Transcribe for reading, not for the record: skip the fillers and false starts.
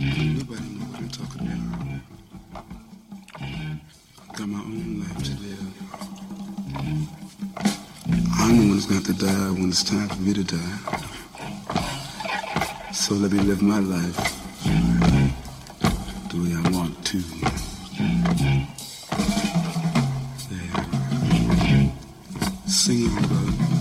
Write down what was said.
Nobody know what I'm talking about. Got my own life to live. I'm the one who's got to die when it's time for me to die. So let me live my life the way I want to. Yeah. Sing on, brother.